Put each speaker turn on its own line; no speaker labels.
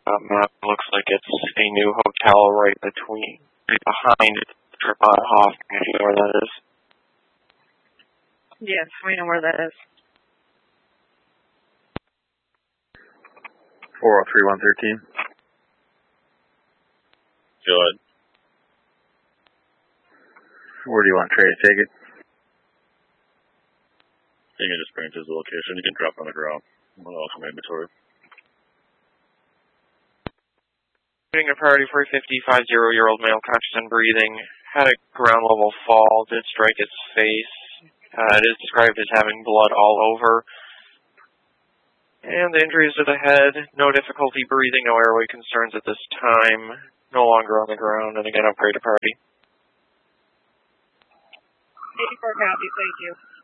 map. It looks like it's a new hotel right behind Hoffman, if you know where that is.
Yes, we know where that is.
403-113.
Go ahead.
Where do you want Trey to take it?
You can just bring it to his location. You can drop on the ground. What else in inventory?
Getting a priority for a 55-year-old male, conscious and breathing. Had a ground level fall. Did strike his face. It is described as having blood all over. And the injuries to the head. No difficulty breathing. No airway concerns at this time. No longer on the ground. And again, upgrade to priority.
84 copy. Thank you.